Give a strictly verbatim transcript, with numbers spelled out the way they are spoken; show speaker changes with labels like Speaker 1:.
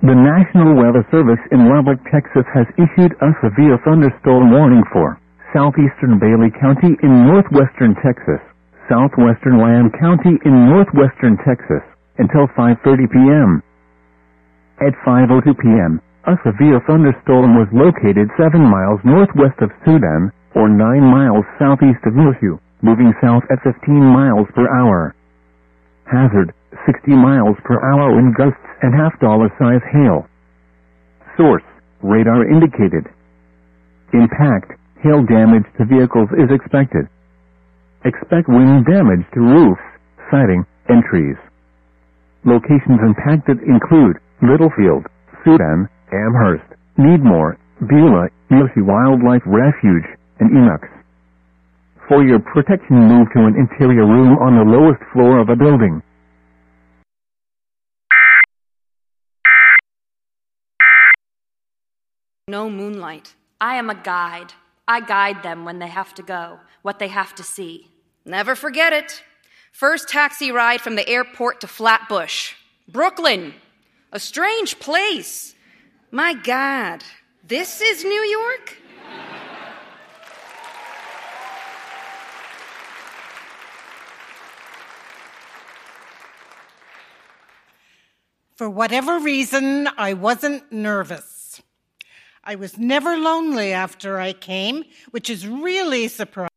Speaker 1: The National Weather Service in Lubbock, Texas has issued a severe thunderstorm warning for southeastern Bailey County in northwestern Texas, southwestern Lamb County in northwestern Texas until five thirty p.m. At five oh two p.m., a severe thunderstorm was located seven miles northwest of Sudan, or nine miles southeast of Muleshoe, moving south at fifteen miles per hour. Hazard, sixty miles per hour in gusts and half-dollar size hail. Source, radar indicated. Impact, hail damage to vehicles is expected. Expect wind damage to roofs, siding, and trees. Locations impacted include Littlefield, Sudan, Amherst, Needmore, Beulah, Muleshoe Wildlife Refuge, and Enochs. For your protection, move to an interior room on the lowest floor of a building.
Speaker 2: No moonlight. I am a guide. I guide them when they have to go, what they have to see.
Speaker 3: Never forget it. First taxi ride from the airport to Flatbush. Brooklyn. A strange place. My God, this is New York?
Speaker 4: For whatever reason, I wasn't nervous. I was never lonely after I came, which is really surprising.